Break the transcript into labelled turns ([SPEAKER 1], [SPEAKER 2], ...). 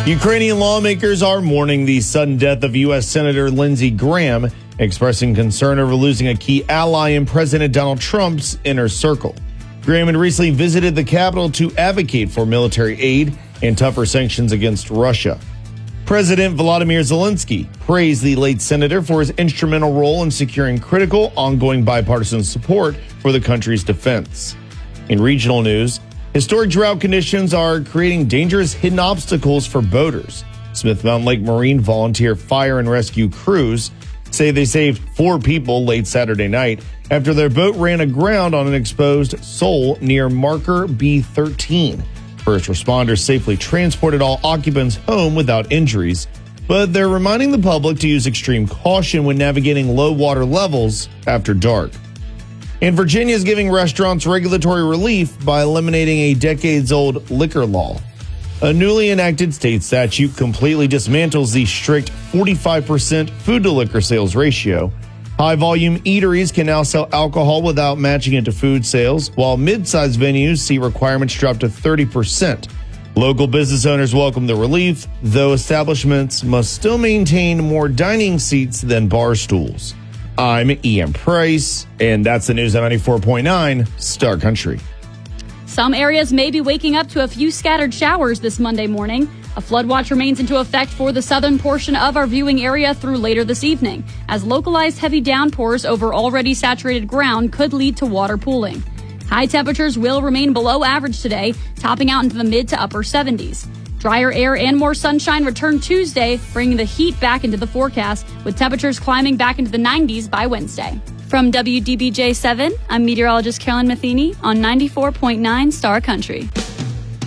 [SPEAKER 1] Ukrainian lawmakers are mourning the sudden death of U.S. Senator Lindsey Graham, expressing concern over losing a key ally in President Donald Trump's inner circle. Graham had recently visited the Capitol to advocate for military aid and tougher sanctions against Russia. President Volodymyr Zelensky praised the late senator for his instrumental role in securing critical, ongoing bipartisan support for the country's defense. In regional news, historic drought conditions are creating dangerous hidden obstacles for boaters. Smith Mountain Lake Marine volunteer fire and rescue crews say they saved 4 people late Saturday night after their boat ran aground on an exposed sole near marker B13. First responders safely transported all occupants home without injuries, but they're reminding the public to use extreme caution when navigating low water levels after dark. And Virginia is giving restaurants regulatory relief by eliminating a decades-old liquor law. A newly enacted state statute completely dismantles the strict 45% food-to-liquor sales ratio. High-volume eateries can now sell alcohol without matching it to food sales, while mid-sized venues see requirements drop to 30%. Local business owners welcome the relief, though establishments must still maintain more dining seats than bar stools. I'm Ian Price, and that's the news on 94.9 Star Country.
[SPEAKER 2] Some areas may be waking up to a few scattered showers this Monday morning. A flood watch remains into effect for the southern portion of our viewing area through later this evening, as localized heavy downpours over already saturated ground could lead to water pooling. High temperatures will remain below average today, topping out into the mid to upper 70s. Drier air and more sunshine return Tuesday, bringing the heat back into the forecast, with temperatures climbing back into the 90s by Wednesday. From WDBJ 7, I'm meteorologist Carolyn Matheny on 94.9 Star Country.